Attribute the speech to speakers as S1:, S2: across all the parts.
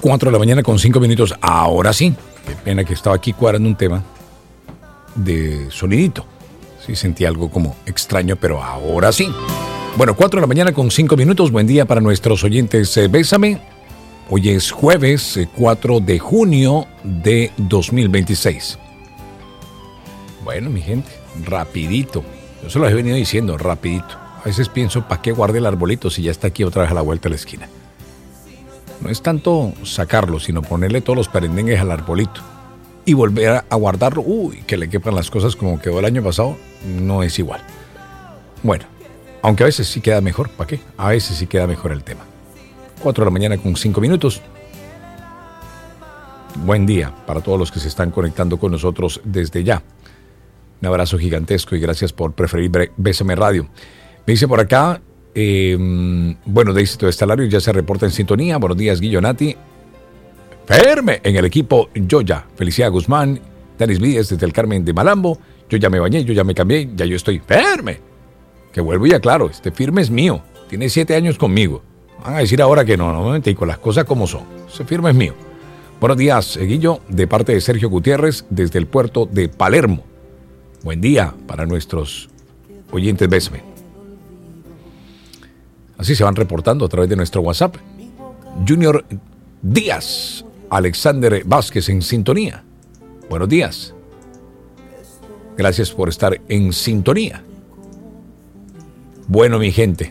S1: 4 de la mañana con 5 minutos. Ahora sí. Qué pena que estaba aquí cuadrando un tema de sonidito. Sí, sentí algo como extraño, pero ahora sí. Bueno, 4 de la mañana con 5 minutos. Buen día para nuestros oyentes. Bésame. Hoy es jueves 4 de junio de 2026. Bueno, mi gente, rapidito. Yo se lo he venido diciendo, rapidito. A veces pienso, ¿para qué guarde el arbolito si ya está aquí otra vez a la vuelta de la esquina? No es tanto sacarlo, sino ponerle todos los perendengues al arbolito y volver a guardarlo. Uy, que le quepan las cosas como quedó el año pasado, no es igual. Bueno, aunque a veces sí queda mejor, ¿para qué? A veces sí queda mejor el tema. 4 de la mañana con 5 minutos. Buen día para todos los que se están conectando con nosotros desde ya. Un abrazo gigantesco y gracias por preferir Bésame Radio. Me dice por acá, bueno, de éxito estelario ya se reporta en sintonía. Buenos días, Guillonati. Firme en el equipo Yoya. Felicidad Guzmán, Danis Víez desde el Carmen de Malambo. Yo ya me bañé, yo ya me cambié, ya yo estoy firme. Que vuelvo y aclaro, este firme es mío. Tiene 7 años conmigo. Van a decir ahora que no, y con las cosas como son. Ese firme es mío. Buenos días, Guillo, de parte de Sergio Gutiérrez desde el puerto de Palermo. Buen día para nuestros oyentes. Bésame. Así se van reportando a través de nuestro WhatsApp. Junior Díaz, Alexander Vázquez en sintonía. Buenos días. Gracias por estar en sintonía. Bueno, mi gente.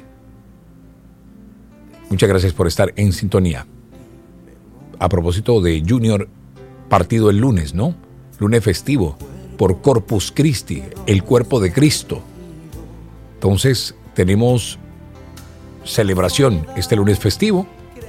S1: Muchas gracias por estar en sintonía. A propósito de Junior, partido el lunes, ¿no? Lunes festivo por Corpus Christi, el cuerpo de Cristo. Entonces, tenemos celebración este lunes festivo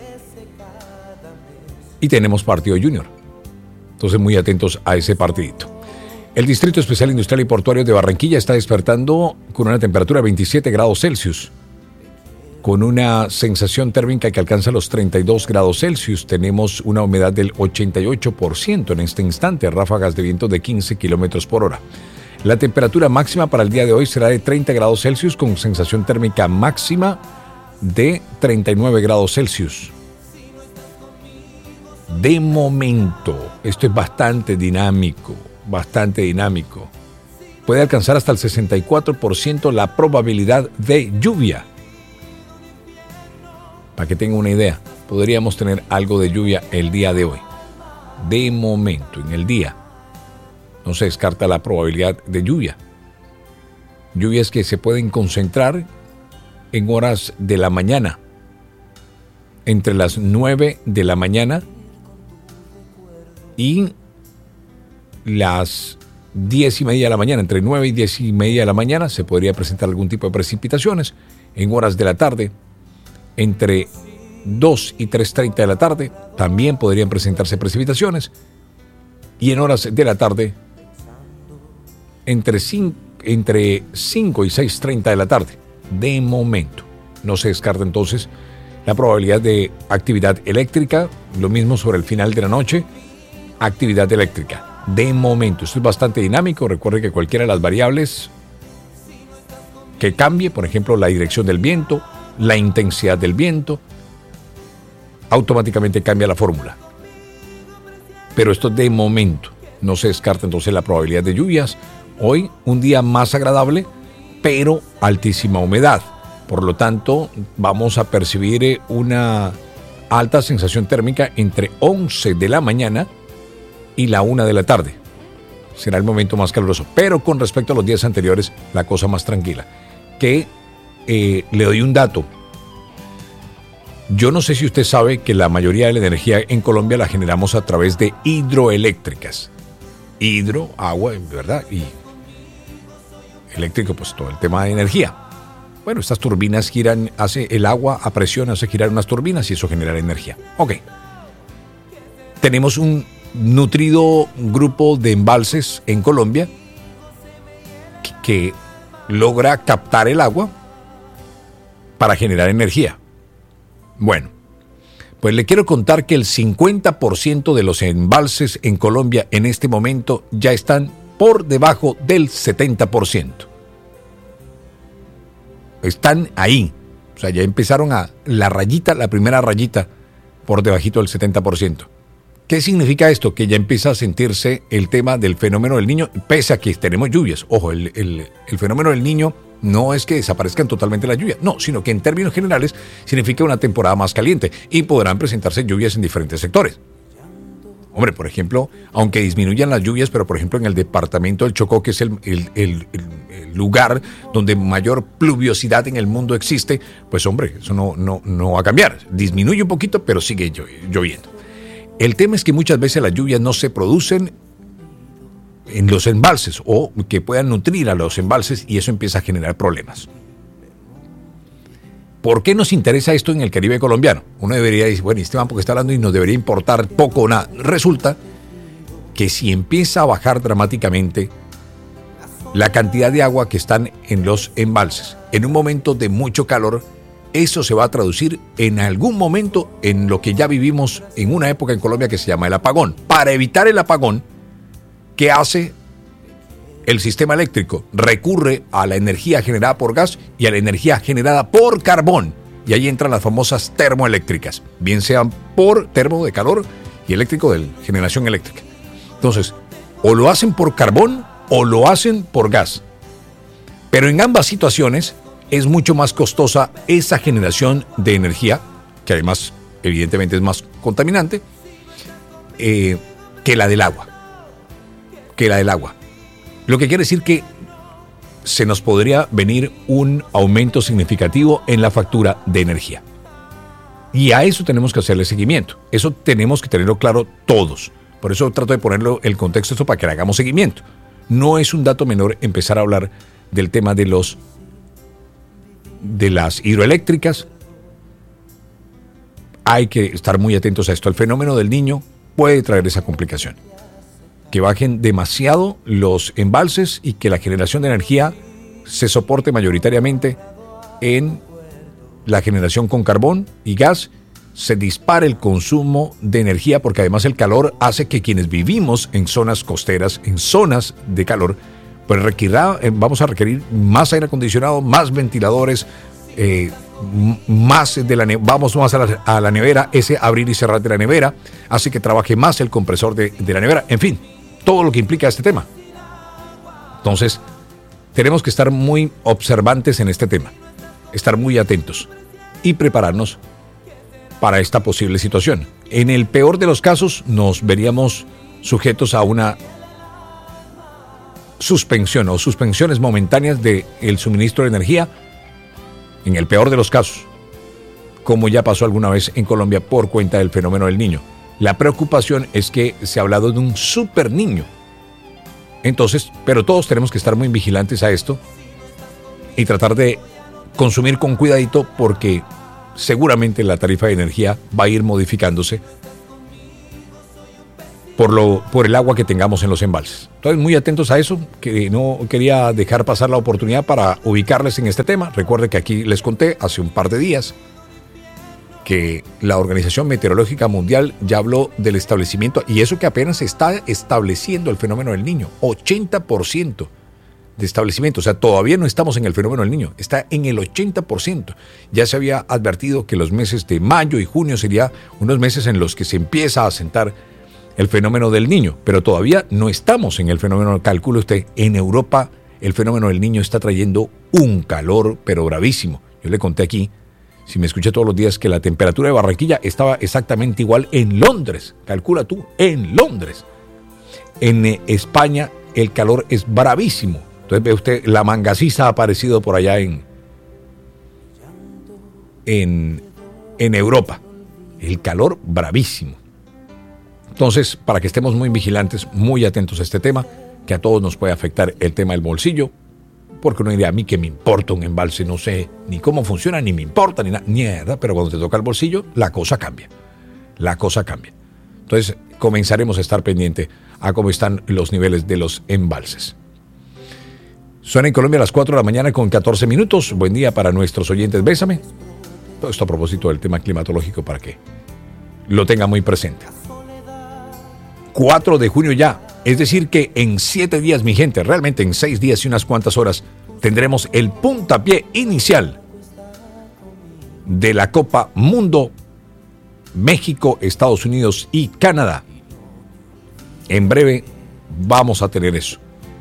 S1: y tenemos partido Junior. Entonces, muy atentos a ese partidito. El Distrito Especial Industrial y Portuario de Barranquilla está despertando con una temperatura de 27 grados Celsius, con una sensación térmica que alcanza los 32 grados Celsius. Tenemos una humedad del 88% en este instante, ráfagas de viento de 15 kilómetros por hora. La temperatura máxima para el día de hoy será de 30 grados Celsius con sensación térmica máxima de 39 grados Celsius. De momento, esto es bastante dinámico. Puede alcanzar hasta el 64% la probabilidad de lluvia. Para que tengan una idea, podríamos tener algo de lluvia el día de hoy. De momento, en el día, no se descarta la probabilidad de lluvia. Lluvias que se pueden concentrar en horas de la mañana, entre las 9 de la mañana y las 10:30 de la mañana. Entre 9 y 10:30 de la mañana se podría presentar algún tipo de precipitaciones. En horas de la tarde, entre 2 y 3:30 de la tarde, también podrían presentarse precipitaciones. Y en horas de la tarde, entre 5 y 6:30 de la tarde. De momento, no se descarta entonces la probabilidad de actividad eléctrica. Lo mismo sobre el final de la noche, actividad eléctrica. De momento, esto es bastante dinámico. Recuerde que cualquiera de las variables que cambie, por ejemplo, la dirección del viento, la intensidad del viento, automáticamente cambia la fórmula. Pero esto de momento, no se descarta entonces la probabilidad de lluvias. Hoy, un día más agradable, pero altísima humedad. Por lo tanto, vamos a percibir una alta sensación térmica entre 11 de la mañana y la 1 de la tarde. Será el momento más caluroso. Pero con respecto a los días anteriores, la cosa más tranquila. Que le doy un dato. Yo no sé si usted sabe que la mayoría de la energía en Colombia la generamos a través de hidroeléctricas. Hidro, agua, ¿verdad? Y eléctrico, pues todo el tema de energía. Bueno, estas turbinas giran, hace el agua a presión, hace girar unas turbinas y eso genera energía. Ok. Tenemos un nutrido grupo de embalses en Colombia que logra captar el agua para generar energía. Bueno, pues le quiero contar que el 50% de los embalses en Colombia en este momento ya están por debajo del 70%. Están ahí. O sea, ya empezaron a la rayita, la primera rayita por debajito del 70%. ¿Qué significa esto? Que ya empieza a sentirse el tema del fenómeno del Niño, pese a que tenemos lluvias. Ojo, el fenómeno del Niño no es que desaparezcan totalmente las lluvias, no, sino que en términos generales significa una temporada más caliente y podrán presentarse lluvias en diferentes sectores. Hombre, por ejemplo, aunque disminuyan las lluvias, pero por ejemplo en el departamento del Chocó, que es el lugar donde mayor pluviosidad en el mundo existe, pues hombre, eso no va a cambiar. Disminuye un poquito, pero sigue lloviendo. El tema es que muchas veces las lluvias no se producen en los embalses o que puedan nutrir a los embalses y eso empieza a generar problemas. ¿Por qué nos interesa esto en el Caribe colombiano? Uno debería decir, bueno, Esteban, porque está hablando y nos debería importar poco o nada. Resulta que si empieza a bajar dramáticamente la cantidad de agua que están en los embalses, en un momento de mucho calor, eso se va a traducir en algún momento en lo que ya vivimos en una época en Colombia que se llama el apagón. Para evitar el apagón, ¿qué hace el sistema eléctrico? Recurre a la energía generada por gas y a la energía generada por carbón. Y ahí entran las famosas termoeléctricas, bien sean por termo de calor y eléctrico de generación eléctrica. Entonces, o lo hacen por carbón o lo hacen por gas. Pero en ambas situaciones es mucho más costosa esa generación de energía, que además evidentemente es más contaminante, que la del agua. Lo que quiere decir que se nos podría venir un aumento significativo en la factura de energía. Y a eso tenemos que hacerle seguimiento. Eso tenemos que tenerlo claro todos. Por eso trato de ponerlo el contexto esto para que le hagamos seguimiento. No es un dato menor empezar a hablar del tema de las hidroeléctricas. Hay que estar muy atentos a esto. El fenómeno del Niño puede traer esa complicación. Que bajen demasiado los embalses y que la generación de energía se soporte mayoritariamente en la generación con carbón y gas, se dispare el consumo de energía porque además el calor hace que quienes vivimos en zonas costeras, en zonas de calor, pues vamos a requerir más aire acondicionado, más ventiladores, vamos más a la nevera, ese abrir y cerrar de la nevera, hace que trabaje más el compresor de la nevera, en fin, todo lo que implica este tema. Entonces, tenemos que estar muy observantes en este tema, estar muy atentos y prepararnos para esta posible situación. En el peor de los casos, nos veríamos sujetos a una suspensión o suspensiones momentáneas del suministro de energía, en el peor de los casos, como ya pasó alguna vez en Colombia por cuenta del fenómeno del Niño. La preocupación es que se ha hablado de un super niño. Entonces, pero todos tenemos que estar muy vigilantes a esto y tratar de consumir con cuidadito porque seguramente la tarifa de energía va a ir modificándose por el agua que tengamos en los embalses. Entonces, muy atentos a eso, que no quería dejar pasar la oportunidad para ubicarles en este tema. Recuerde que aquí les conté hace un par de días que la Organización Meteorológica Mundial ya habló del establecimiento, y eso que apenas se está estableciendo el fenómeno del Niño, 80% de establecimiento, o sea, todavía no estamos en el fenómeno del Niño, está en el 80%. Ya se había advertido que los meses de mayo y junio serían unos meses en los que se empieza a asentar el fenómeno del Niño, pero todavía no estamos en el fenómeno. Calcule usted, en Europa el fenómeno del Niño está trayendo un calor, pero bravísimo. Yo le conté aquí, si me escuché todos los días, que la temperatura de Barranquilla estaba exactamente igual en Londres. Calcula tú, en Londres. En España el calor es bravísimo. Entonces ve usted, la mangasiza ha aparecido por allá en Europa. El calor bravísimo. Entonces, para que estemos muy vigilantes, muy atentos a este tema, que a todos nos puede afectar el tema del bolsillo, porque uno diría, a mí que me importa un embalse, no sé ni cómo funciona, ni me importa, ni nada, mierda, pero cuando te toca el bolsillo, la cosa cambia. Entonces, comenzaremos a estar pendiente a cómo están los niveles de los embalses. Suena en Colombia a las 4 de la mañana con 14 minutos. Buen día para nuestros oyentes, bésame. Todo esto a propósito del tema climatológico para que lo tenga muy presente. 4 de junio ya, es decir que en 7 días, mi gente, realmente en 6 días y unas cuantas horas, tendremos el puntapié inicial de la Copa Mundo México, Estados Unidos y Canadá. En breve vamos a tener eso.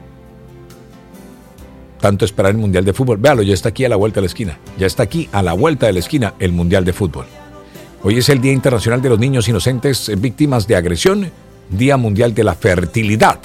S1: Tanto esperar el Mundial de Fútbol. Véalo, ya está aquí a la vuelta de la esquina. Ya está aquí a la vuelta de la esquina el Mundial de Fútbol. Hoy es el Día Internacional de los Niños Inocentes Víctimas de Agresión, Día Mundial de la Fertilidad,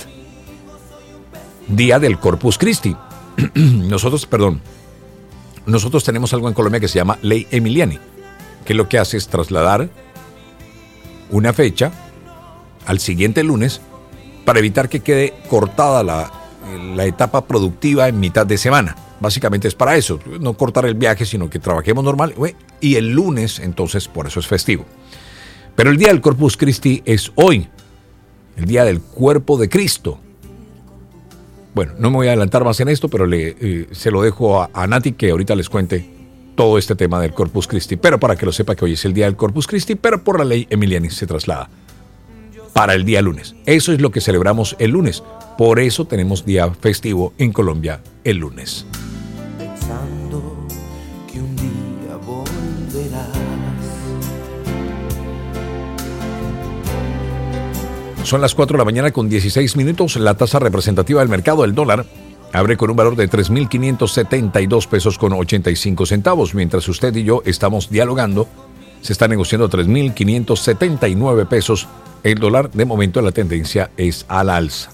S1: Día del Corpus Christi. Nosotros tenemos algo en Colombia que se llama Ley Emiliani, que lo que hace es trasladar una fecha al siguiente lunes para evitar que quede cortada la etapa productiva en mitad de semana. Básicamente es para eso, no cortar el viaje, sino que trabajemos normal. Y el lunes, entonces, por eso es festivo. Pero el Día del Corpus Christi es hoy, el Día del Cuerpo de Cristo. Bueno, no me voy a adelantar más en esto, pero se lo dejo a Nati, que ahorita les cuente todo este tema del Corpus Christi. Pero para que lo sepa que hoy es el Día del Corpus Christi, pero por la ley Emiliani se traslada para el día lunes. Eso es lo que celebramos el lunes. Por eso tenemos día festivo en Colombia el lunes.
S2: Pensando que un día volverás.
S1: Son las 4 de la mañana con 16 minutos. La tasa representativa del mercado del dólar abre con un valor de 3.572 pesos con 85 centavos. Mientras usted y yo estamos dialogando, se está negociando 3.579 pesos. El dólar, de momento, la tendencia es a la alza.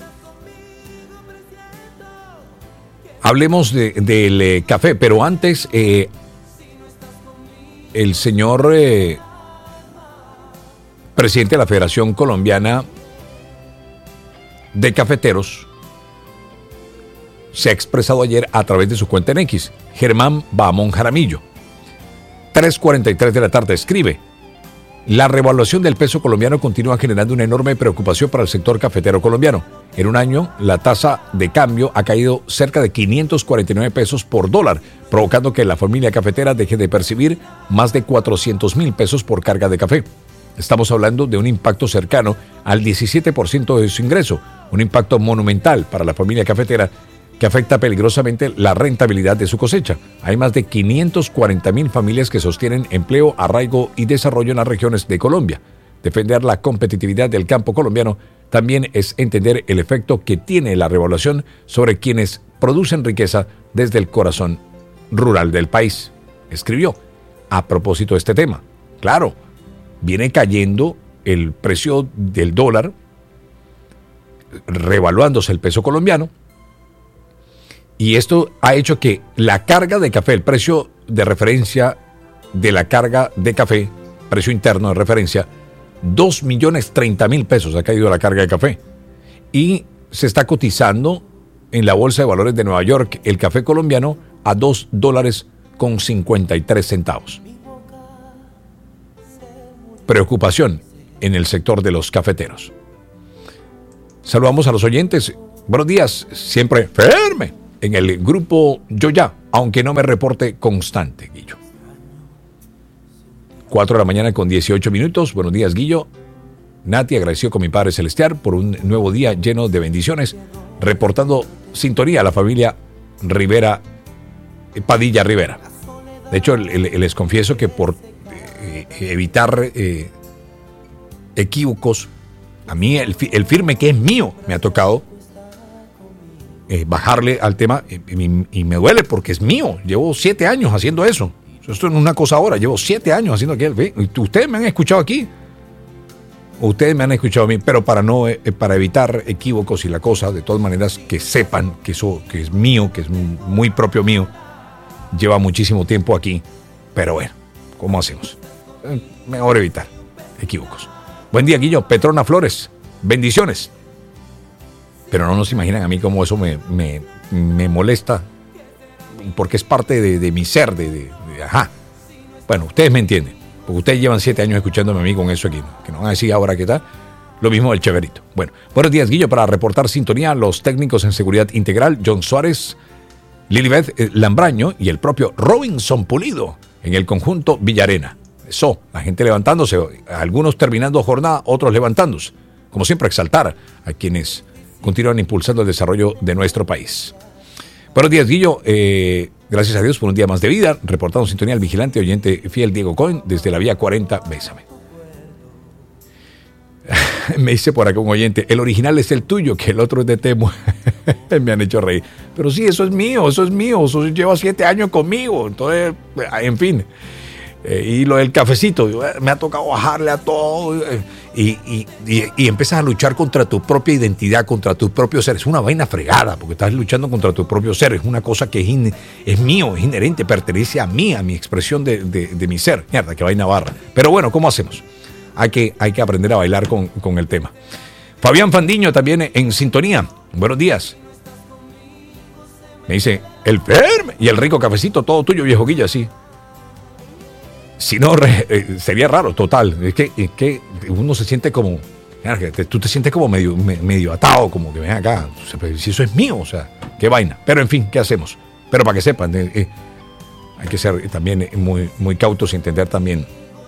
S1: Hablemos del café, pero antes, el señor presidente de la Federación Colombiana de Cafeteros se ha expresado ayer a través de su cuenta en X, Germán Bahamón Jaramillo. 3:43 de la tarde escribe: la revaluación del peso colombiano continúa generando una enorme preocupación para el sector cafetero colombiano. En un año, la tasa de cambio ha caído cerca de 549 pesos por dólar, provocando que la familia cafetera deje de percibir más de 400,000 pesos por carga de café. Estamos hablando de un impacto cercano al 17% de su ingreso, un impacto monumental para la familia cafetera que afecta peligrosamente la rentabilidad de su cosecha. Hay más de 540,000 familias que sostienen empleo, arraigo y desarrollo en las regiones de Colombia. Defender la competitividad del campo colombiano también es entender el efecto que tiene la revaluación sobre quienes producen riqueza desde el corazón rural del país, escribió a propósito de este tema. Claro, viene cayendo el precio del dólar, revaluándose el peso colombiano, y esto ha hecho que la carga de café, el precio de referencia de la carga de café, precio interno de referencia, 2.030.000 pesos ha caído la carga de café. Y se está cotizando en la Bolsa de Valores de Nueva York el café colombiano a $2.53. Preocupación en el sector de los cafeteros. Saludamos a los oyentes. Buenos días, siempre firme en el grupo Yo Ya, aunque no me reporte constante, Guillo. 4 de la mañana con 18 minutos. Buenos días, Guillo. Nati, agradecido con mi Padre Celestial por un nuevo día lleno de bendiciones, reportando sintonía a la familia Rivera, Padilla Rivera. De hecho, les confieso que por evitar equívocos, a mí el firme que es mío me ha tocado bajarle al tema, y me duele porque es mío. Llevo 7 años haciendo eso. Esto no es una cosa ahora. Llevo 7 años haciendo aquello. Ustedes me han escuchado aquí. Ustedes me han escuchado a mí, pero para evitar equívocos y la cosa, de todas maneras, que sepan que eso que es mío, que es muy propio mío, lleva muchísimo tiempo aquí. Pero bueno, ¿cómo hacemos? Mejor evitar equívocos. Buen día, Guillo. Petrona Flores. Bendiciones. Pero no nos imaginan a mí cómo eso me molesta, porque es parte de mi ser, ajá. Bueno, ustedes me entienden, porque ustedes llevan 7 años escuchándome a mí con eso aquí, ¿no? Que no van a decir ahora qué tal. Lo mismo del Cheverito. Bueno, buenos días, Guillo, para reportar sintonía, los técnicos en seguridad integral, John Suárez, Lilibeth Lambraño y el propio Robinson Pulido en el conjunto Villarena. Eso, la gente levantándose, algunos terminando jornada, otros levantándose. Como siempre, exaltar a quienes continúan impulsando el desarrollo de nuestro país. Buenos días, Guillo. Gracias a Dios por un día más de vida. Reportando sintonía al vigilante oyente fiel Diego Cohen desde la vía 40. Bésame. Me dice por acá un oyente, el original es el tuyo, que el otro es de Temu. Me han hecho reír. Pero sí, eso es mío, eso lleva 7 años conmigo. Entonces, en fin. Y lo del cafecito, me ha tocado bajarle a todo. Y empiezas a luchar contra tu propia identidad, contra tu propio ser. Es una vaina fregada, porque estás luchando contra tu propio ser. Es una cosa que es mío, es inherente, pertenece a mí, a mi expresión de mi ser. Mierda, qué vaina barra. Pero bueno, ¿cómo hacemos? Hay que aprender a bailar con el tema. Fabián Fandiño también en sintonía. Buenos días. Me dice, el Ferme y el rico cafecito, todo tuyo, viejo Guilla, sí. Si no, sería raro, total. Es que uno se siente como... Tú te sientes como medio atado, como que ven acá. Si eso es mío, o sea, qué vaina. Pero en fin, ¿qué hacemos? Pero para que sepan, hay que ser también muy, muy cautos y entender también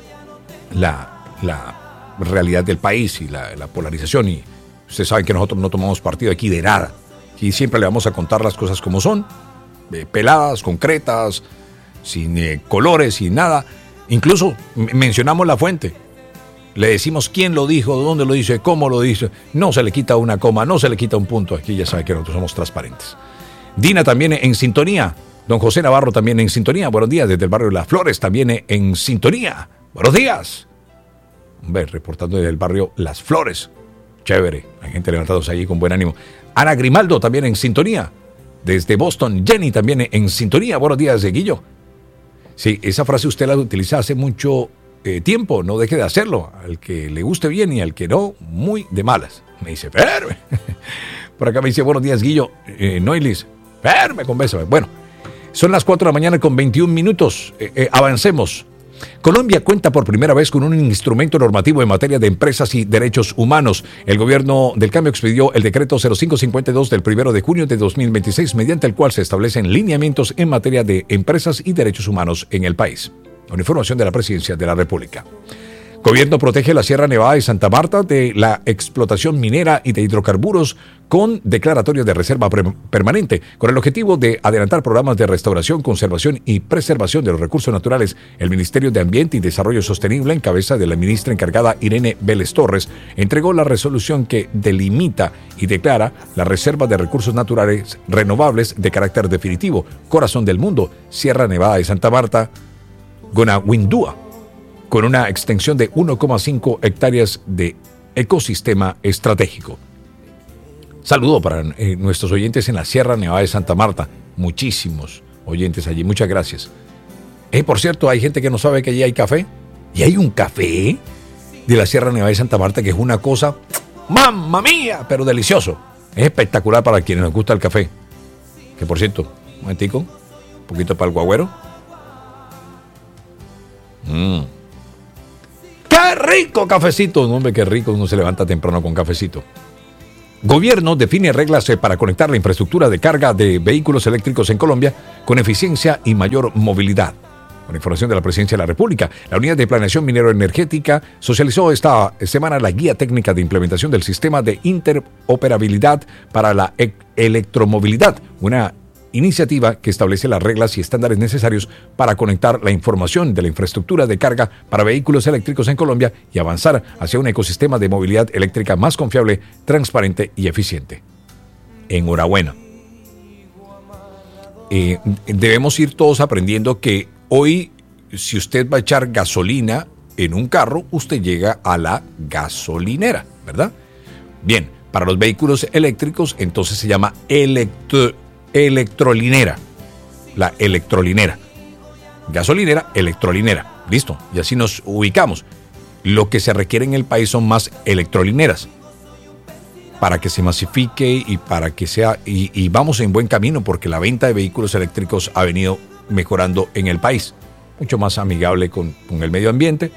S1: la realidad del país y la polarización. Y ustedes saben que nosotros no tomamos partido aquí de nada. Aquí siempre le vamos a contar las cosas como son, peladas, concretas, sin colores, sin nada. Incluso mencionamos la fuente. Le decimos quién lo dijo, dónde lo dice, cómo lo dice. No se le quita una coma, no se le quita un punto. Aquí ya sabe que nosotros somos transparentes. Dina también en sintonía. Don José Navarro también en sintonía. Buenos días desde el barrio de Las Flores, también en sintonía. Buenos días. Hombre, reportando desde el barrio Las Flores. Chévere, la gente levantándose allí con buen ánimo. Ana Grimaldo también en sintonía. Desde Boston, Jenny también en sintonía. Buenos días, Guillo. Sí, esa frase usted la utiliza hace mucho tiempo, no deje de hacerlo. Al que le guste bien y al que no, muy de malas. Me dice, Ferme. Por acá me dice, buenos días, Guillo. Noilis, Ferme con beso. Bueno, son las 4 de la mañana con 21 minutos. Avancemos. Colombia cuenta por primera vez con un instrumento normativo en materia de empresas y derechos humanos. El gobierno del cambio expidió el decreto 0552 del 1 de junio de 2026, mediante el cual se establecen lineamientos en materia de empresas y derechos humanos en el país. Una información de la Presidencia de la República. Gobierno protege la Sierra Nevada de Santa Marta de la explotación minera y de hidrocarburos con declaratoria de reserva permanente. Con el objetivo de adelantar programas de restauración, conservación y preservación de los recursos naturales, el Ministerio de Ambiente y Desarrollo Sostenible, en cabeza de la ministra encargada Irene Vélez Torres, entregó la resolución que delimita y declara la reserva de recursos naturales renovables de carácter definitivo, Corazón del Mundo, Sierra Nevada de Santa Marta, Gonawindúa, con una extensión de 1,5 hectáreas de ecosistema estratégico. Saludo para nuestros oyentes en la Sierra Nevada de Santa Marta. Muchísimos oyentes allí, muchas gracias. Por cierto, hay gente que no sabe que allí hay café. Y hay un café de la Sierra Nevada de Santa Marta que es una cosa, ¡mamma mía!, pero delicioso. Es espectacular para quienes nos gusta el café. Que por cierto, un momentico, un poquito para el guagüero. ¡Qué rico cafecito! No, hombre, qué rico, uno se levanta temprano con cafecito. Gobierno define reglas para conectar la infraestructura de carga de vehículos eléctricos en Colombia con eficiencia y mayor movilidad. Con información de la Presidencia de la República, la Unidad de Planeación Minero-Energética socializó esta semana la Guía Técnica de Implementación del Sistema de Interoperabilidad para la Electromovilidad, una iniciativa que establece las reglas y estándares necesarios para conectar la información de la infraestructura de carga para vehículos eléctricos en Colombia y avanzar hacia un ecosistema de movilidad eléctrica más confiable, transparente y eficiente. Enhorabuena. Debemos ir todos aprendiendo que hoy, si usted va a echar gasolina en un carro, usted llega a la gasolinera, ¿verdad? Bien, para los vehículos eléctricos, entonces se llama electrolinera. La electrolinera. Gasolinera, electrolinera. Listo. Y así nos ubicamos. Lo que se requiere en el país son más electrolineras para que se masifique y para que sea... Y vamos en buen camino porque la venta de vehículos eléctricos ha venido mejorando en el país. Mucho más amigable con el medio ambiente.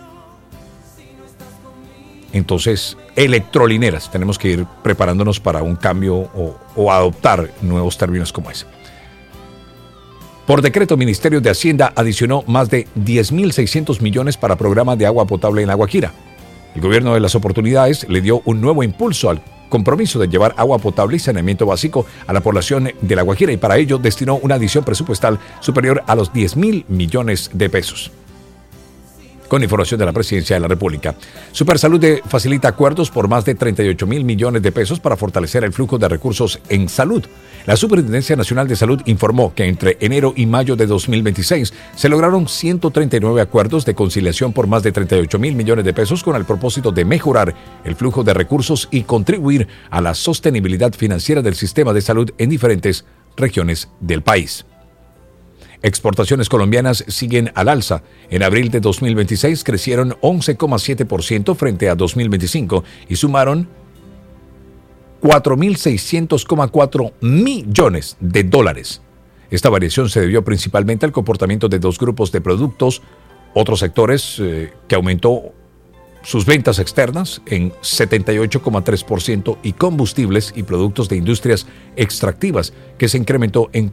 S1: Entonces, electrolineras. Tenemos que ir preparándonos para un cambio o adoptar nuevos términos como ese. Por decreto, Ministerio de Hacienda adicionó más de 10.600 millones para programas de agua potable en La Guajira. El gobierno de las oportunidades le dio un nuevo impulso al compromiso de llevar agua potable y saneamiento básico a la población de La Guajira y para ello destinó una adición presupuestal superior a los 10.000 millones de pesos. Con información de la Presidencia de la República. Supersalud facilita acuerdos por más de 38 mil millones de pesos para fortalecer el flujo de recursos en salud. La Superintendencia Nacional de Salud informó que entre enero y mayo de 2026 se lograron 139 acuerdos de conciliación por más de 38 mil millones de pesos con el propósito de mejorar el flujo de recursos y contribuir a la sostenibilidad financiera del sistema de salud en diferentes regiones del país. Exportaciones colombianas siguen al alza. En abril de 2026 crecieron 11,7% frente a 2025 y sumaron 4.600,4 millones de dólares. Esta variación se debió principalmente al comportamiento de dos grupos de productos, otros sectores que aumentó sus ventas externas en 78,3% y combustibles y productos de industrias extractivas, que se incrementó en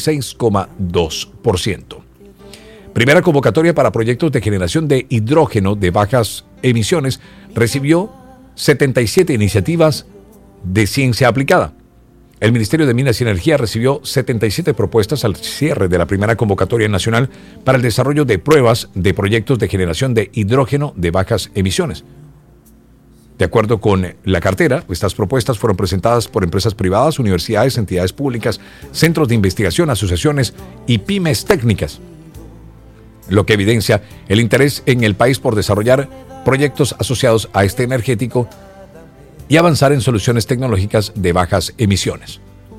S1: 46,2%. Primera convocatoria para proyectos de generación de hidrógeno de bajas emisiones recibió 77 iniciativas de ciencia aplicada. El Ministerio de Minas y Energía recibió 77 propuestas al cierre de la primera convocatoria nacional para el desarrollo de pruebas de proyectos de generación de hidrógeno de bajas emisiones. De acuerdo con la cartera, estas propuestas fueron presentadas por empresas privadas, universidades, entidades públicas, centros de investigación, asociaciones y pymes técnicas, lo que evidencia el interés en el país por desarrollar proyectos asociados a este energético y avanzar en soluciones tecnológicas de bajas emisiones.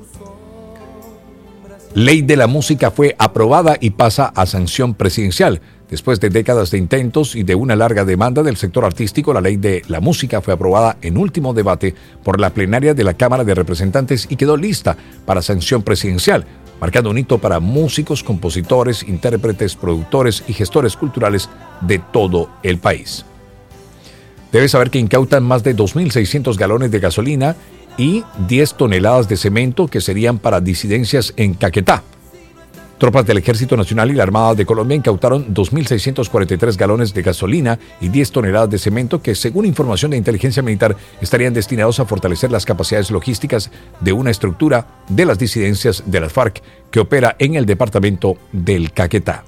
S1: Ley de la música fue aprobada y pasa a sanción presidencial. Después de décadas de intentos y de una larga demanda del sector artístico, la Ley de la música fue aprobada en último debate por la plenaria de la Cámara de Representantes y quedó lista para sanción presidencial, marcando un hito para músicos, compositores, intérpretes, productores y gestores culturales de todo el país. Debe saber que incautan más de 2.600 galones de gasolina y 10 toneladas de cemento que serían para disidencias en Caquetá. Tropas del Ejército Nacional y la Armada de Colombia incautaron 2.643 galones de gasolina y 10 toneladas de cemento que, según información de inteligencia militar, estarían destinados a fortalecer las capacidades logísticas de una estructura de las disidencias de las FARC que opera en el departamento del Caquetá.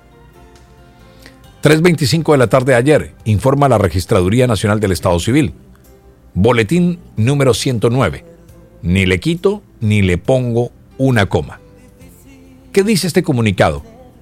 S1: 3:25 de la tarde de ayer, informa la Registraduría Nacional del Estado Civil. Boletín número 109. Ni le quito ni le pongo una coma. ¿Qué dice este comunicado?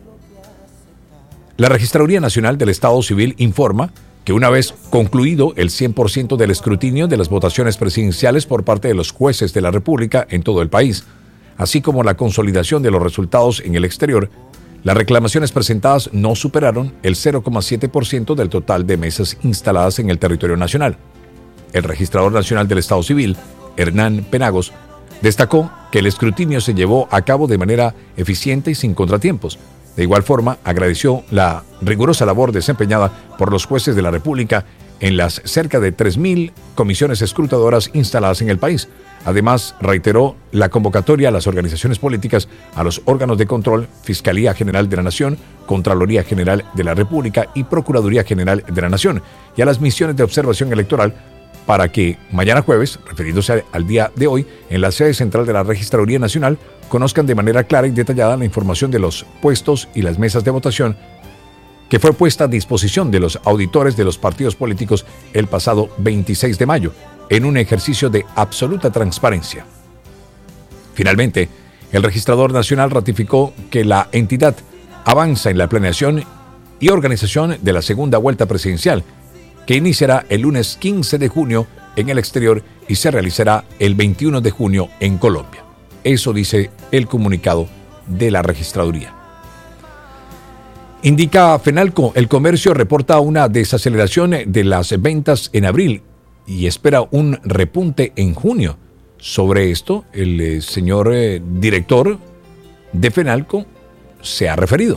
S1: La Registraduría Nacional del Estado Civil informa que una vez concluido el 100% del escrutinio de las votaciones presidenciales por parte de los jueces de la República en todo el país, así como la consolidación de los resultados en el exterior, las reclamaciones presentadas no superaron el 0,7% del total de mesas instaladas en el territorio nacional. El Registrador Nacional del Estado Civil, Hernán Penagos, destacó que el escrutinio se llevó a cabo de manera eficiente y sin contratiempos. De igual forma, agradeció la rigurosa labor desempeñada por los jueces de la República en las cerca de 3.000 comisiones escrutadoras instaladas en el país. Además, reiteró la convocatoria a las organizaciones políticas, a los órganos de control, Fiscalía General de la Nación, Contraloría General de la República y Procuraduría General de la Nación, y a las misiones de observación electoral para que mañana jueves, refiriéndose al día de hoy, en la sede central de la Registraduría Nacional, conozcan de manera clara y detallada la información de los puestos y las mesas de votación que fue puesta a disposición de los auditores de los partidos políticos el pasado 26 de mayo, en un ejercicio de absoluta transparencia. Finalmente, el Registrador Nacional ratificó que la entidad avanza en la planeación y organización de la segunda vuelta presidencial, que iniciará el lunes 15 de junio en el exterior y se realizará el 21 de junio en Colombia. Eso dice el comunicado de la Registraduría. Indica Fenalco, el comercio reporta una desaceleración de las ventas en abril y espera un repunte en junio. Sobre esto, el señor director de Fenalco se ha referido.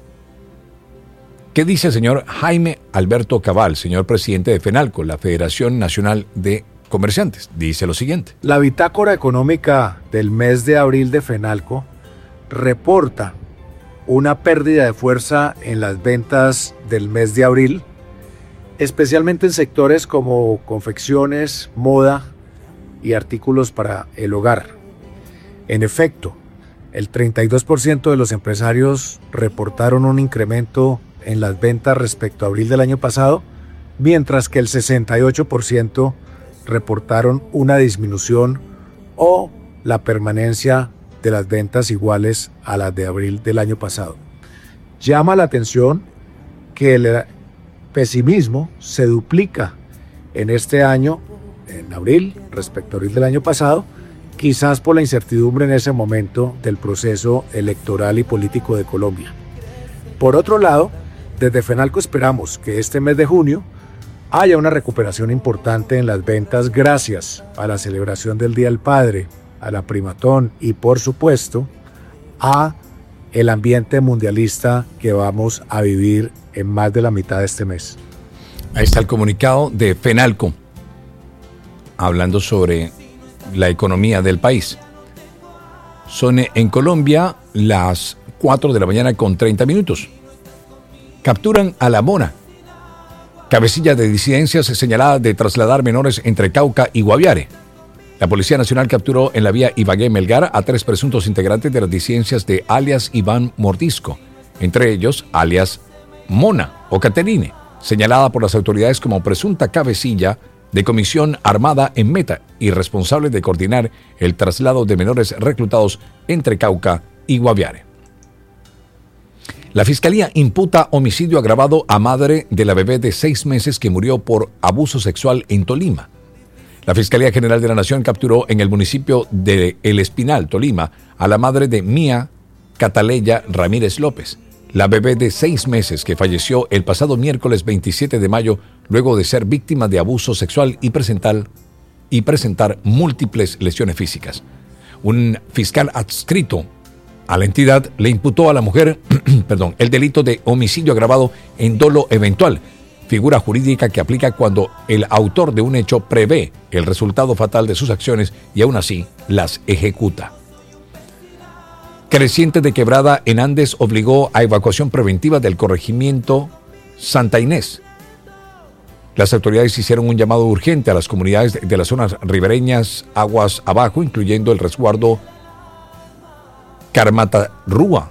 S1: ¿Qué dice el señor Jaime Alberto Cabal, señor presidente de Fenalco, la Federación Nacional de Comerciantes? Dice lo siguiente.
S3: La bitácora económica del mes de abril de Fenalco reporta una pérdida de fuerza en las ventas del mes de abril, especialmente en sectores como confecciones, moda y artículos para el hogar. En efecto, el 32% de los empresarios reportaron un incremento en las ventas respecto a abril del año pasado, mientras que el 68% reportaron una disminución o la permanencia de las ventas iguales a las de abril del año pasado. Llama la atención que el pesimismo se duplica en este año, en abril, respecto a abril del año pasado, quizás por la incertidumbre en ese momento del proceso electoral y político de Colombia. Por otro lado, desde Fenalco esperamos que este mes de junio haya una recuperación importante en las ventas gracias a la celebración del Día del Padre, a la Primatón y, por supuesto, a el ambiente mundialista que vamos a vivir en más de la mitad de este mes.
S1: Ahí está el comunicado de Fenalco, hablando sobre la economía del país. Son en Colombia las 4 de la mañana con 30 minutos. Capturan a la Mona, cabecilla de disidencias señalada de trasladar menores entre Cauca y Guaviare. La Policía Nacional capturó en la vía Ibagué-Melgar a 3 presuntos integrantes de las disidencias de alias Iván Mordisco, entre ellos alias Mona o Caterine, señalada por las autoridades como presunta cabecilla de comisión armada en Meta y responsable de coordinar el traslado de menores reclutados entre Cauca y Guaviare. La Fiscalía imputa homicidio agravado a madre de la bebé de 6 meses que murió por abuso sexual en Tolima. La Fiscalía General de la Nación capturó en el municipio de El Espinal, Tolima, a la madre de Mía Cataleya Ramírez López, la bebé de 6 meses que falleció el pasado miércoles 27 de mayo luego de ser víctima de abuso sexual y presentar múltiples lesiones físicas. Un fiscal adscrito a la entidad le imputó a la mujer el delito de homicidio agravado en dolo eventual, figura jurídica que aplica cuando el autor de un hecho prevé el resultado fatal de sus acciones y aún así las ejecuta. Creciente de quebrada en Andes obligó a evacuación preventiva del corregimiento Santa Inés. Las autoridades hicieron un llamado urgente a las comunidades de las zonas ribereñas aguas abajo, incluyendo el resguardo Carmatarrúa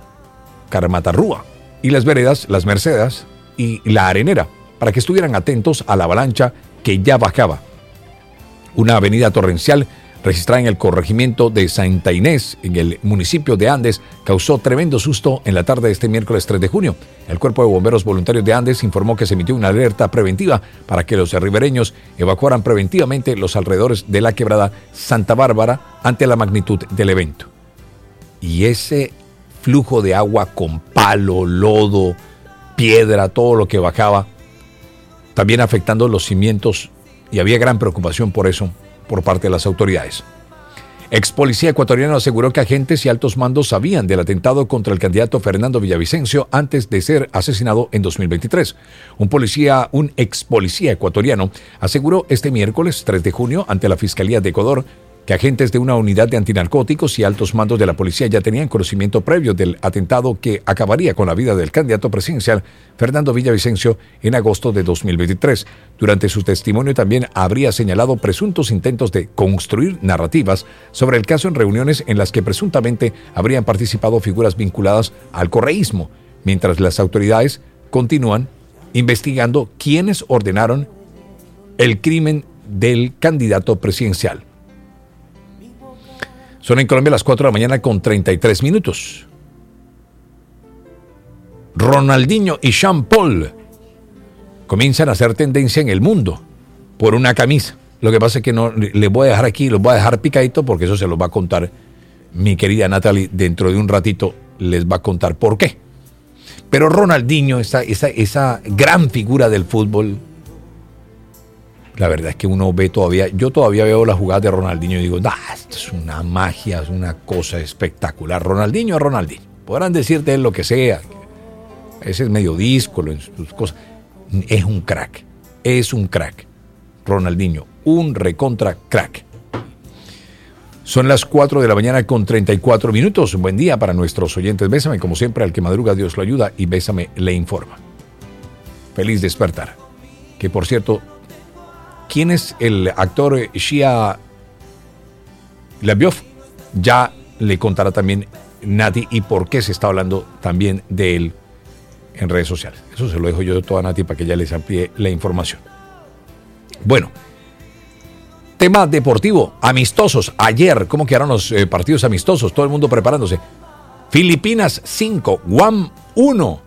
S1: y las veredas Las Mercedes y La Arenera, para que estuvieran atentos a la avalancha que ya bajaba. Una avenida torrencial registrada en el corregimiento de Santa Inés, en el municipio de Andes, causó tremendo susto en la tarde de este miércoles 3 de junio. El Cuerpo de Bomberos Voluntarios de Andes informó que se emitió una alerta preventiva para que los ribereños evacuaran preventivamente los alrededores de la quebrada Santa Bárbara ante la magnitud del evento. Y ese flujo de agua con palo, lodo, piedra, todo lo que bajaba, también afectando los cimientos, y había gran preocupación por eso por parte de las autoridades. Ex policía ecuatoriano aseguró que agentes y altos mandos sabían del atentado contra el candidato Fernando Villavicencio antes de ser asesinado en 2023. Un ex policía ecuatoriano aseguró este miércoles 3 de junio ante la Fiscalía de Ecuador que agentes de una unidad de antinarcóticos y altos mandos de la policía ya tenían conocimiento previo del atentado que acabaría con la vida del candidato presidencial Fernando Villavicencio en agosto de 2023. Durante su testimonio también habría señalado presuntos intentos de construir narrativas sobre el caso en reuniones en las que presuntamente habrían participado figuras vinculadas al correísmo, mientras las autoridades continúan investigando quiénes ordenaron el crimen del candidato presidencial. Son en Colombia las 4 de la mañana con 33 minutos. Ronaldinho y Sean Paul comienzan a hacer tendencia en el mundo por una camisa. Lo que pasa es que no les voy a dejar aquí, los voy a dejar picadito porque eso se los va a contar mi querida Natalie. Dentro de un ratito les va a contar por qué. Pero Ronaldinho, esa gran figura del fútbol, la verdad es que uno ve todavía, yo todavía veo la jugada de Ronaldinho y digo, esto es una magia, es una cosa espectacular. Ronaldinho es Ronaldinho. Podrán decirte él lo que sea. Ese es medio díscolo en sus cosas. Es un crack. Ronaldinho, un recontra crack. Son las 4 de la mañana con 34 minutos. Un buen día para nuestros oyentes. Bésame, como siempre, al que madruga Dios lo ayuda y Bésame le informa. Feliz despertar. Que por cierto, ¿quién es el actor Shia LaBeouf? Ya le contará también Nati y por qué se está hablando también de él en redes sociales. Eso se lo dejo yo todo a Nati para que ella les amplíe la información. Bueno, tema deportivo, amistosos. Ayer, ¿cómo quedaron los partidos amistosos? Todo el mundo preparándose. Filipinas 5, Guam 1.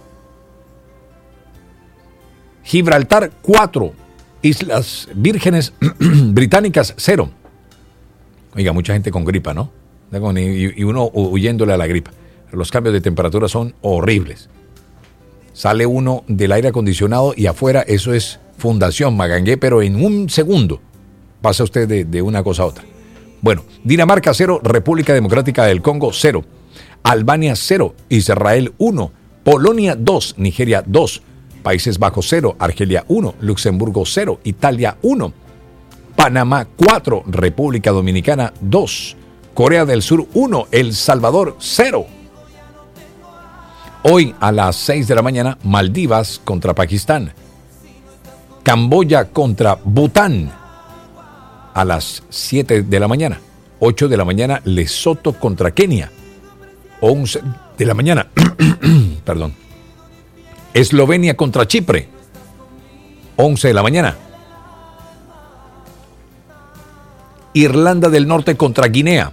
S1: Gibraltar 4. Islas Vírgenes Británicas 0. Oiga, mucha gente con gripa, ¿no? Y uno huyéndole a la gripa. Los cambios de temperatura son horribles. Sale uno del aire acondicionado y afuera eso es fundación, magangué, pero en un segundo pasa usted de una cosa a otra. Bueno, Dinamarca 0, República Democrática del Congo 0, Albania 0, Israel 1, Polonia 2, Nigeria 2, Países Bajos 0, Argelia 1, Luxemburgo 0, Italia 1, Panamá 4, República Dominicana 2, Corea del Sur 1, El Salvador 0. Hoy a las 6 de la mañana, Maldivas contra Pakistán. Camboya contra Bután. A las 7 de la mañana. 8 de la mañana, Lesoto contra Kenia. 11 de la mañana. Perdón. Eslovenia contra Chipre. 11 de la mañana. Irlanda del Norte contra Guinea.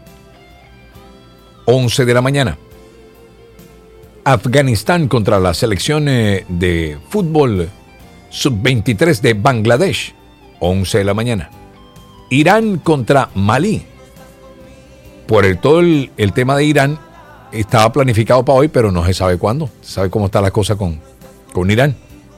S1: 11 de la mañana. Afganistán contra la selección de fútbol sub-23 de Bangladesh, 11 de la mañana. Irán contra Malí. Por todo el tema de Irán, estaba planificado para hoy, pero no se sabe cuándo. Se sabe cómo está la cosa con Irán.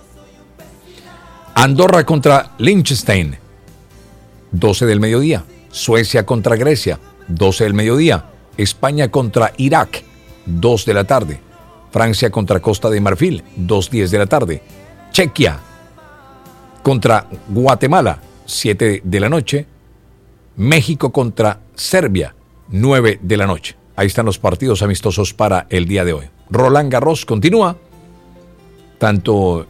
S1: Andorra contra Liechtenstein, 12 del mediodía. Suecia contra Grecia, 12 del mediodía. España contra Irak, 2 de la tarde. Francia contra Costa de Marfil, 2:10 de la tarde. Chequia contra Guatemala, 7 de la noche. México contra Serbia, 9 de la noche. Ahí están los partidos amistosos para el día de hoy. Roland Garros continúa. Tanto...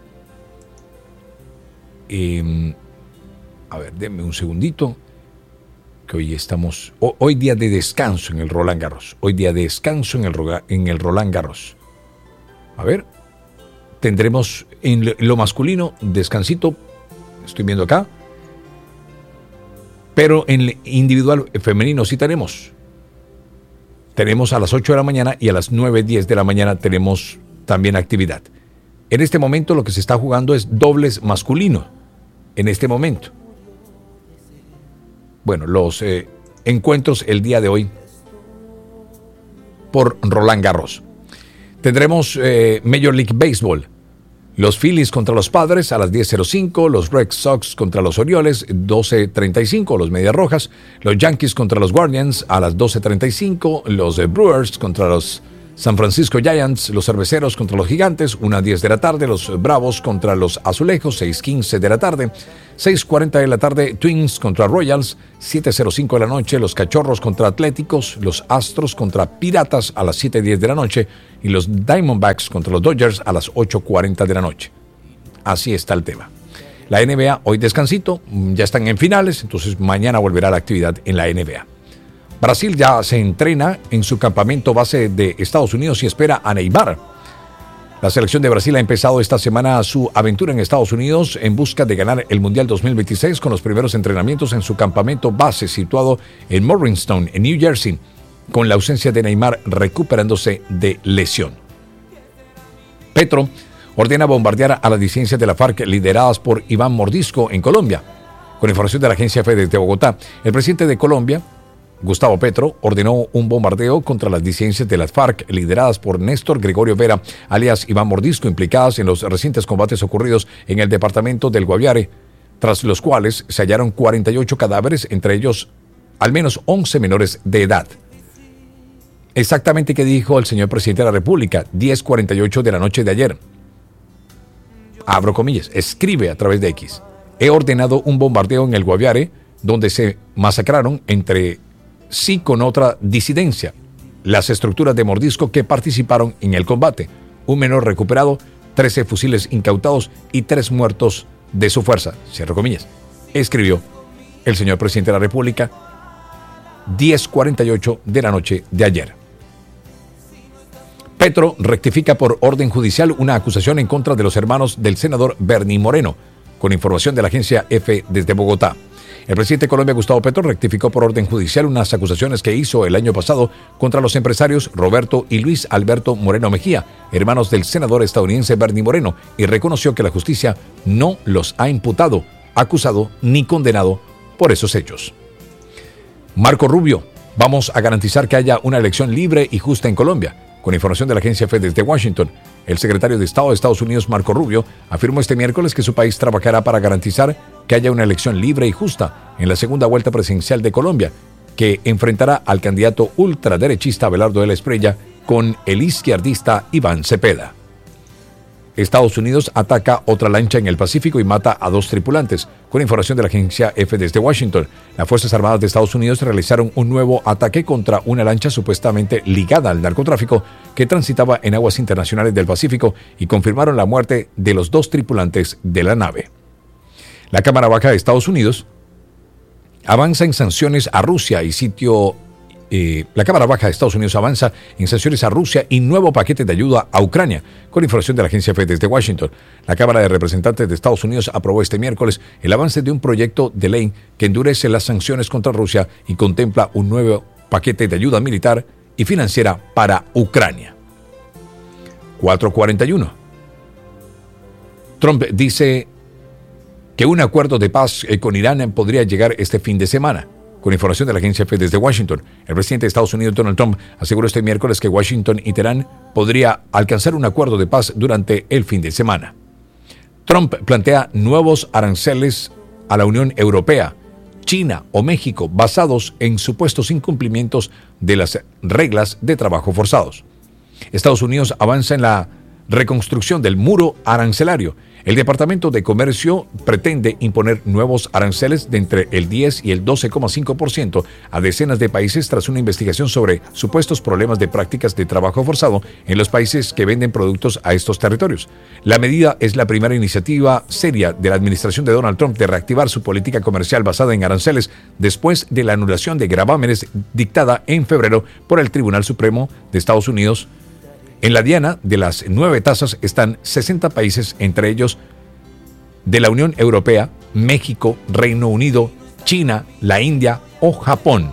S1: a ver, denme un segundito. Que hoy estamos... Hoy día de descanso en el Roland Garros. Hoy día de descanso en el Roland Garros. A ver. Tendremos en lo masculino descansito. Estoy viendo acá. Pero en el individual femenino sí tenemos. Tenemos a las 8 de la mañana y a las 9:10 de la mañana tenemos también actividad. En este momento lo que se está jugando es dobles masculino. En este momento. Bueno, los encuentros el día de hoy por Roland Garros. Tendremos Major League Baseball. Los Phillies contra los Padres a las 10:05. Los Red Sox contra los Orioles, 12:35. Los Medias Rojas. Los Yankees contra los Guardians a las 12:35. Los Brewers contra los San Francisco Giants. Los Cerveceros contra los Gigantes, 1:10 de la tarde. Los Bravos contra los Azulejos, 6:15 de la tarde. 6:40 de la tarde, Twins contra Royals, 7:05 de la noche, los Cachorros contra Atléticos, los Astros contra Piratas a las 7:10 de la noche y los Diamondbacks contra los Dodgers a las 8:40 de la noche. Así está el tema. La NBA, hoy descansito, ya están en finales, entonces mañana volverá la actividad en la NBA. Brasil ya se entrena en su campamento base de Estados Unidos y espera a Neymar. La selección de Brasil ha empezado esta semana su aventura en Estados Unidos en busca de ganar el Mundial 2026 con los primeros entrenamientos en su campamento base situado en Morristown, en New Jersey, con la ausencia de Neymar recuperándose de lesión. Petro ordena bombardear a las disidencias de la FARC lideradas por Iván Mordisco en Colombia. Con información de la agencia Fede de Bogotá, el presidente de Colombia, Gustavo Petro, ordenó un bombardeo contra las disidencias de las FARC lideradas por Néstor Gregorio Vera, alias Iván Mordisco, implicadas en los recientes combates ocurridos en el departamento del Guaviare, tras los cuales se hallaron 48 cadáveres, entre ellos al menos 11 menores de edad. Exactamente qué dijo el señor presidente de la República, 10:48 de la noche de ayer. Abro comillas, escribe a través de X. He ordenado un bombardeo en el Guaviare, donde se masacraron entre sí con otra disidencia, las estructuras de Mordisco que participaron en el combate, un menor recuperado, 13 fusiles incautados y 3 muertos de su fuerza, cierro comillas, escribió el señor presidente de la República, 10:48 de la noche de ayer. Petro rectifica por orden judicial una acusación en contra de los hermanos del senador Bernie Moreno, con información de la agencia EFE desde Bogotá. El presidente de Colombia, Gustavo Petro, rectificó por orden judicial unas acusaciones que hizo el año pasado contra los empresarios Roberto y Luis Alberto Moreno Mejía, hermanos del senador estadounidense Bernie Moreno, y reconoció que la justicia no los ha imputado, acusado ni condenado por esos hechos. Marco Rubio: vamos a garantizar que haya una elección libre y justa en Colombia. Con información de la agencia EFE desde Washington, el secretario de Estado de Estados Unidos, Marco Rubio, afirmó este miércoles que su país trabajará para garantizar que haya una elección libre y justa en la segunda vuelta presidencial de Colombia, que enfrentará al candidato ultraderechista Abelardo de la Espriella con el izquierdista Iván Cepeda. Estados Unidos ataca otra lancha en el Pacífico y mata a 2 tripulantes. Con información de la agencia EFE desde Washington, las Fuerzas Armadas de Estados Unidos realizaron un nuevo ataque contra una lancha supuestamente ligada al narcotráfico que transitaba en aguas internacionales del Pacífico y confirmaron la muerte de los 2 tripulantes de la nave. La Cámara Baja de Estados Unidos avanza en sanciones a Rusia y la Cámara Baja de Estados Unidos avanza en sanciones a Rusia y nuevo paquete de ayuda a Ucrania. Con información de la agencia EFE desde Washington, la Cámara de Representantes de Estados Unidos aprobó este miércoles el avance de un proyecto de ley que endurece las sanciones contra Rusia y contempla un nuevo paquete de ayuda militar y financiera para Ucrania. 4:41. Trump dice que un acuerdo de paz con Irán podría llegar este fin de semana. Con información de la agencia EFE desde Washington, el presidente de Estados Unidos, Donald Trump, aseguró este miércoles que Washington y Teherán podría alcanzar un acuerdo de paz durante el fin de semana. Trump plantea nuevos aranceles a la Unión Europea, China o México basados en supuestos incumplimientos de las reglas de trabajo forzados. Estados Unidos avanza en la reconstrucción del muro arancelario. El Departamento de Comercio pretende imponer nuevos aranceles de entre el 10 y el 12,5% a decenas de países tras una investigación sobre supuestos problemas de prácticas de trabajo forzado en los países que venden productos a estos territorios. La medida es la primera iniciativa seria de la administración de Donald Trump de reactivar su política comercial basada en aranceles después de la anulación de gravámenes dictada en febrero por el Tribunal Supremo de Estados Unidos. En la diana de las 9 tasas están 60 países, entre ellos de la Unión Europea, México, Reino Unido, China, la India o Japón.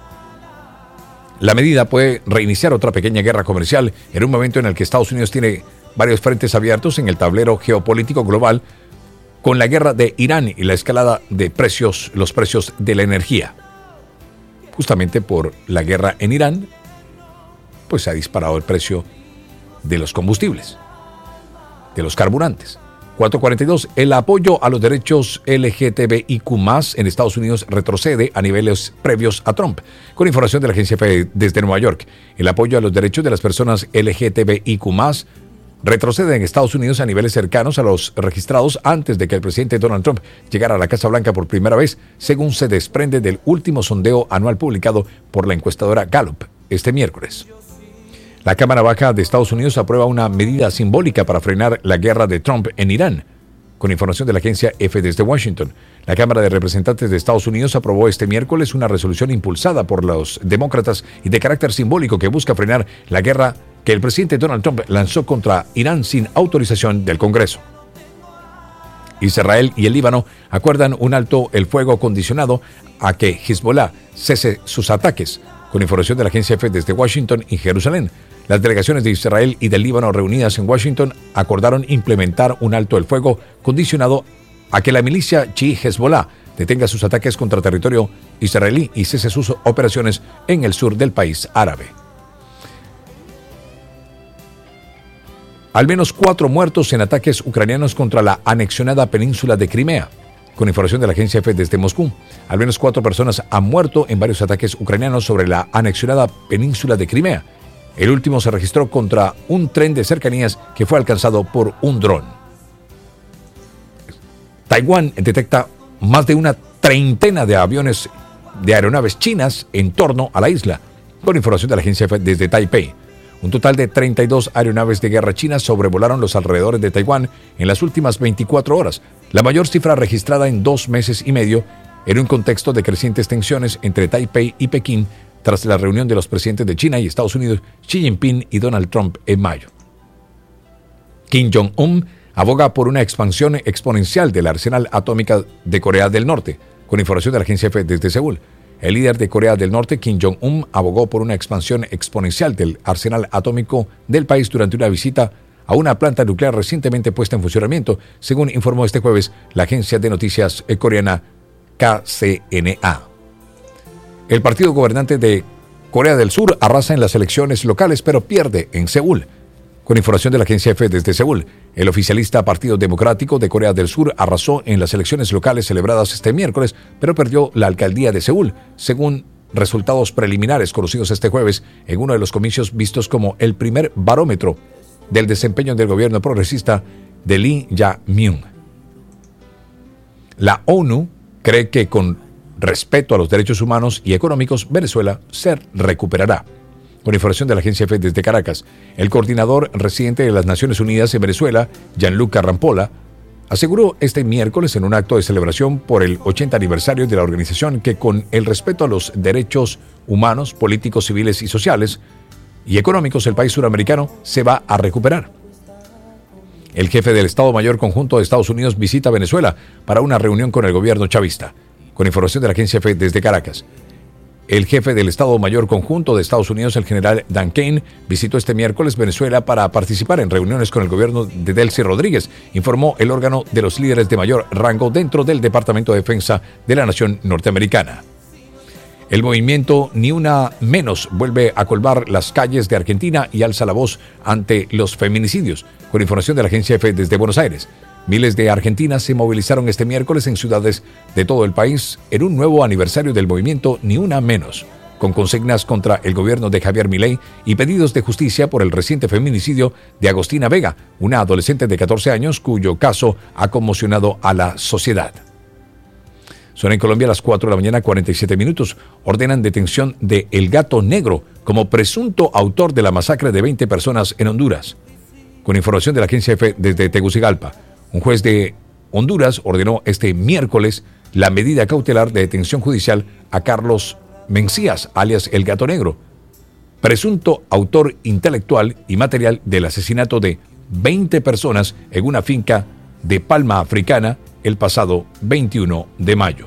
S1: La medida puede reiniciar otra pequeña guerra comercial en un momento en el que Estados Unidos tiene varios frentes abiertos en el tablero geopolítico global con la guerra de Irán y la escalada de los precios de la energía. Justamente por la guerra en Irán, pues se ha disparado el precio de los combustibles, de los carburantes. 4:42. El apoyo a los derechos LGTBIQ+ en Estados Unidos retrocede a niveles previos a Trump. Con información de la agencia EFE desde Nueva York, el apoyo a los derechos de las personas LGTBIQ+ retrocede en Estados Unidos a niveles cercanos a los registrados antes de que el presidente Donald Trump llegara a la Casa Blanca por primera vez, según se desprende del último sondeo anual publicado por la encuestadora Gallup este miércoles. La Cámara Baja de Estados Unidos aprueba una medida simbólica para frenar la guerra de Trump en Irán. Con información de la agencia EFE desde Washington, la Cámara de Representantes de Estados Unidos aprobó este miércoles una resolución impulsada por los demócratas y de carácter simbólico que busca frenar la guerra que el presidente Donald Trump lanzó contra Irán sin autorización del Congreso. Israel y el Líbano acuerdan un alto el fuego condicionado a que Hezbollah cese sus ataques. Con información de la agencia EFE desde Washington y Jerusalén, las delegaciones de Israel y del Líbano reunidas en Washington acordaron implementar un alto el fuego condicionado a que la milicia chií Hezbollah detenga sus ataques contra territorio israelí y cese sus operaciones en el sur del país árabe. Al menos 4 muertos en ataques ucranianos contra la anexionada península de Crimea. Con información de la agencia EFE desde Moscú, al menos 4 personas han muerto en varios ataques ucranianos sobre la anexionada península de Crimea. El último se registró contra un tren de cercanías que fue alcanzado por un dron. Taiwán detecta más de una treintena de aeronaves chinas en torno a la isla. Con información de la agencia EFE desde Taipei, un total de 32 aeronaves de guerra chinas sobrevolaron los alrededores de Taiwán en las últimas 24 horas, la mayor cifra registrada en 2 meses y medio, en un contexto de crecientes tensiones entre Taipei y Pekín tras la reunión de los presidentes de China y Estados Unidos, Xi Jinping y Donald Trump en mayo. Kim Jong-un aboga por una expansión exponencial del arsenal atómico de Corea del Norte, con información de la agencia EFE desde Seúl. El líder de Corea del Norte, Kim Jong-un, abogó por una expansión exponencial del arsenal atómico del país durante una visita a una planta nuclear recientemente puesta en funcionamiento, según informó este jueves la agencia de noticias coreana KCNA. El partido gobernante de Corea del Sur arrasa en las elecciones locales, pero pierde en Seúl. Con información de la agencia EFE desde Seúl, el oficialista Partido Democrático de Corea del Sur arrasó en las elecciones locales celebradas este miércoles, pero perdió la alcaldía de Seúl, según resultados preliminares conocidos este jueves en uno de los comicios vistos como el primer barómetro del desempeño del gobierno progresista de Lee Jae-myung. La ONU cree que con respeto a los derechos humanos y económicos, Venezuela se recuperará. Con información de la agencia EFE desde Caracas, el coordinador residente de las Naciones Unidas en Venezuela, Gianluca Rampolla, aseguró este miércoles en un acto de celebración por el 80 aniversario de la organización que con el respeto a los derechos humanos, políticos, civiles y sociales y económicos, el país suramericano se va a recuperar. El jefe del Estado Mayor Conjunto de Estados Unidos visita Venezuela para una reunión con el gobierno chavista. Con información de la agencia EFE desde Caracas, el jefe del Estado Mayor Conjunto de Estados Unidos, el general Dan Kane, visitó este miércoles Venezuela para participar en reuniones con el gobierno de Delcy Rodríguez, informó el órgano de los líderes de mayor rango dentro del Departamento de Defensa de la nación norteamericana. El movimiento Ni Una Menos vuelve a colmar las calles de Argentina y alza la voz ante los feminicidios. Con información de la agencia EFE desde Buenos Aires, miles de argentinas se movilizaron este miércoles en ciudades de todo el país en un nuevo aniversario del movimiento Ni Una Menos, con consignas contra el gobierno de Javier Milei y pedidos de justicia por el reciente feminicidio de Agostina Vega, una adolescente de 14 años cuyo caso ha conmocionado a la sociedad. Son en Colombia las 4 de la mañana, 47 minutos. Ordenan detención de El Gato Negro como presunto autor de la masacre de 20 personas en Honduras. Con información de la agencia EFE desde Tegucigalpa, un juez de Honduras ordenó este miércoles la medida cautelar de detención judicial a Carlos Mencías, alias El Gato Negro, presunto autor intelectual y material del asesinato de 20 personas en una finca de Palma Africana el pasado 21 de mayo.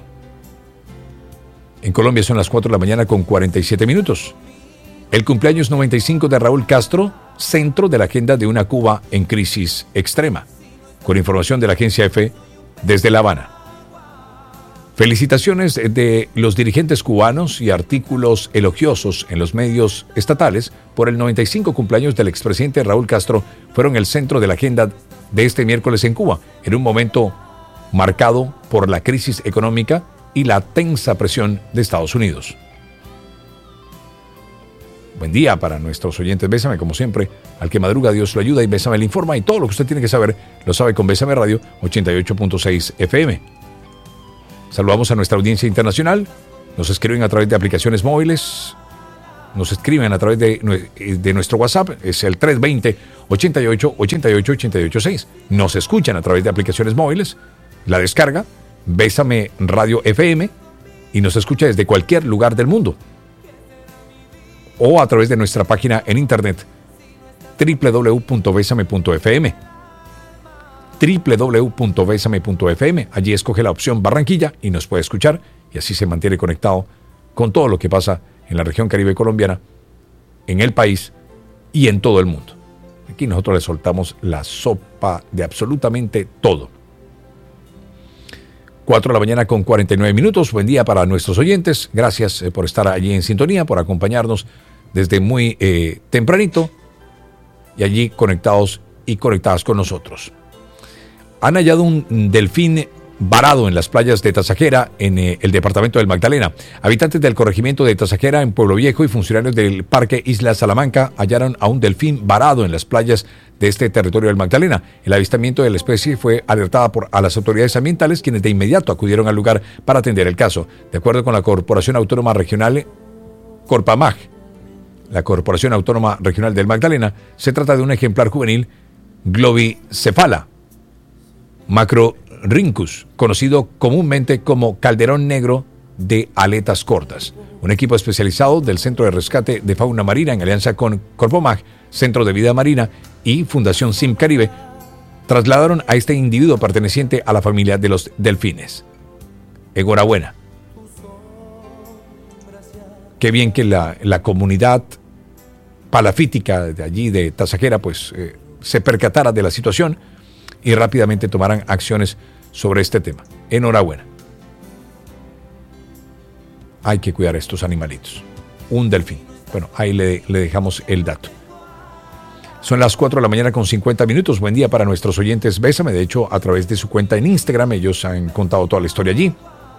S1: En Colombia son las 4 de la mañana con 47 minutos. El cumpleaños 95 de Raúl Castro, centro de la agenda de una Cuba en crisis extrema. Con información de la agencia EFE desde La Habana. Felicitaciones de los dirigentes cubanos y artículos elogiosos en los medios estatales por el 95 cumpleaños del expresidente Raúl Castro fueron el centro de la agenda de este miércoles en Cuba, en un momento marcado por la crisis económica y la tensa presión de Estados Unidos. Buen día para nuestros oyentes. Bésame, como siempre, al que madruga Dios lo ayuda y Bésame le informa, y todo lo que usted tiene que saber lo sabe con Bésame Radio 88.6 FM. Saludamos a nuestra audiencia internacional. Nos escriben a través de aplicaciones móviles, nos escriben a través de nuestro WhatsApp, es el 320-88-88-886. Nos escuchan a través de aplicaciones móviles, la descarga, Bésame Radio FM, y nos escucha desde cualquier lugar del mundo. O a través de nuestra página en internet www.besame.fm www.besame.fm. Allí escoge la opción Barranquilla y nos puede escuchar, y así se mantiene conectado con todo lo que pasa en la región Caribe colombiana, en el país y en todo el mundo. Aquí nosotros le soltamos la sopa de absolutamente todo. 4 de la mañana con 49 minutos. Buen día para nuestros oyentes. Gracias por estar allí en sintonía, por acompañarnos desde muy tempranito y allí conectados y conectadas con nosotros. Han hallado un delfín varado en las playas de Tasajera, en el departamento del Magdalena. Habitantes del corregimiento de Tasajera, en Pueblo Viejo, y funcionarios del Parque Isla Salamanca hallaron a un delfín varado en las playas de este territorio del Magdalena. El avistamiento de la especie fue alertada a las autoridades ambientales, quienes de inmediato acudieron al lugar para atender el caso. De acuerdo con la Corporación Autónoma Regional Corpamag, la Corporación Autónoma Regional del Magdalena, se trata de un ejemplar juvenil Globicephala macrorhynchus, conocido comúnmente como calderón negro de aletas cortas. Un equipo especializado del Centro de Rescate de Fauna Marina en alianza con Corpomag, Centro de Vida Marina y Fundación Sim Caribe trasladaron a este individuo perteneciente a la familia de los delfines. Enhorabuena. Qué bien que la comunidad palafítica de allí de Tazaquera pues se percatara de la situación y rápidamente tomaran acciones sobre este tema. Enhorabuena. Hay que cuidar a estos animalitos. Un delfín. Bueno, ahí le dejamos el dato. Son las 4 de la mañana con 50 minutos. Buen día para nuestros oyentes Bésame. De hecho, a través de su cuenta en Instagram, ellos han contado toda la historia allí.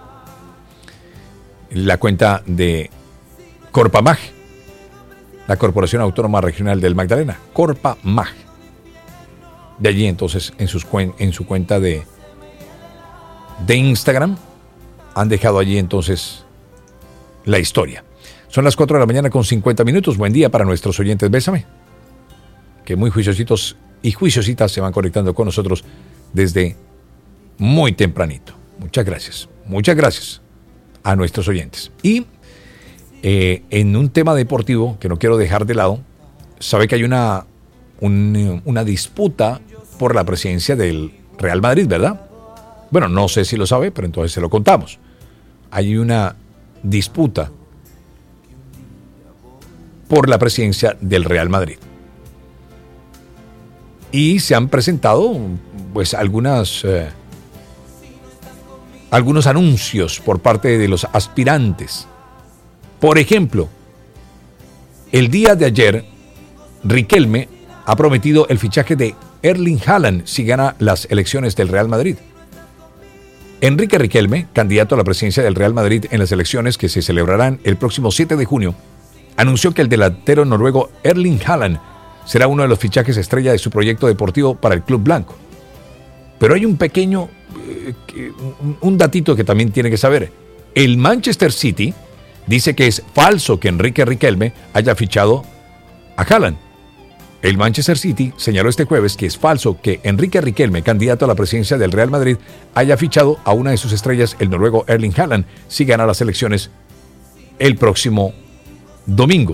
S1: La cuenta de Corpamag, la Corporación Autónoma Regional del Magdalena. Corpamag. De allí, entonces, en su cuenta de Instagram, han dejado allí, entonces, la historia. Son las 4 de la mañana con 50 minutos. Buen día para nuestros oyentes Bésame, que muy juiciositos y juiciositas se van conectando con nosotros desde muy tempranito. Muchas gracias a nuestros oyentes. Y en un tema deportivo que no quiero dejar de lado, sabe que hay una disputa por la presidencia del Real Madrid, ¿verdad? Bueno, no sé si lo sabe, pero entonces se lo contamos. Hay una disputa por la presidencia del Real Madrid. Y se han presentado pues algunos anuncios por parte de los aspirantes. Por ejemplo, el día de ayer, Riquelme ha prometido el fichaje de Erling Haaland si gana las elecciones del Real Madrid. Enrique Riquelme, candidato a la presidencia del Real Madrid en las elecciones que se celebrarán el próximo 7 de junio, anunció que el delantero noruego Erling Haaland será uno de los fichajes estrella de su proyecto deportivo para el Club Blanco. Pero hay un pequeño, un datito que también tiene que saber. El Manchester City dice que es falso que Enrique Riquelme haya fichado a Haaland. El Manchester City señaló este jueves que es falso que Enrique Riquelme, candidato a la presidencia del Real Madrid, haya fichado a una de sus estrellas, el noruego Erling Haaland, si gana las elecciones el próximo domingo.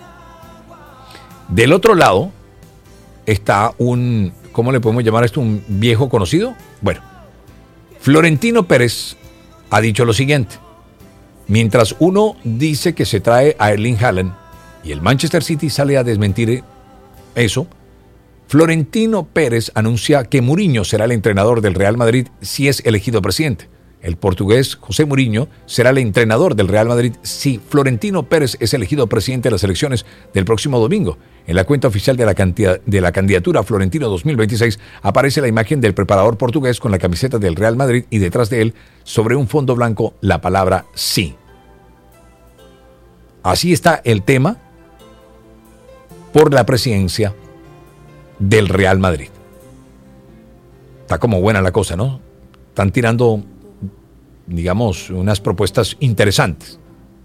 S1: Del otro lado está ¿cómo le podemos llamar esto? ¿Un viejo conocido? Bueno, Florentino Pérez ha dicho lo siguiente. Mientras uno dice que se trae a Erling Haaland y el Manchester City sale a desmentir eso, Florentino Pérez anuncia que Mourinho será el entrenador del Real Madrid si es elegido presidente. El portugués José Mourinho será el entrenador del Real Madrid si Florentino Pérez es elegido presidente de las elecciones del próximo domingo. En la cuenta oficial de la candidatura Florentino 2026 aparece la imagen del preparador portugués con la camiseta del Real Madrid y detrás de él, sobre un fondo blanco, la palabra sí. Así está el tema por la presidencia del Real Madrid. Está como buena la cosa, ¿no? Están tirando, digamos, unas propuestas interesantes.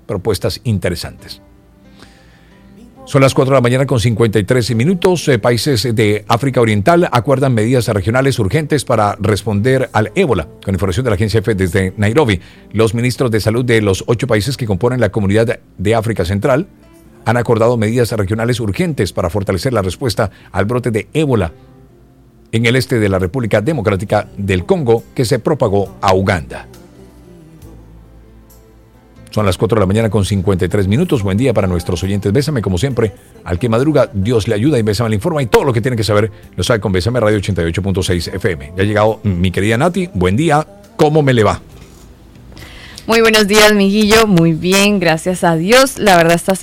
S1: Son las 4 de la mañana con 53 minutos. Países de África Oriental acuerdan medidas regionales urgentes para responder al ébola. Con información de la agencia EFE desde Nairobi, los ministros de salud de los 8 países que componen la comunidad de África Central han acordado medidas regionales urgentes para fortalecer la respuesta al brote de ébola en el este de la República Democrática del Congo, que se propagó a Uganda. Son las 4 de la mañana con 53 minutos. Buen día para nuestros oyentes. Bésame, como siempre, al que madruga, Dios le ayuda y Bésame le informa. Y todo lo que tiene que saber lo sabe con Bésame Radio 88.6 FM. Ya ha llegado mi querida Nati. Buen día. ¿Cómo me le va?
S4: Muy buenos días, mijillo. Muy bien, gracias a Dios. La verdad, esta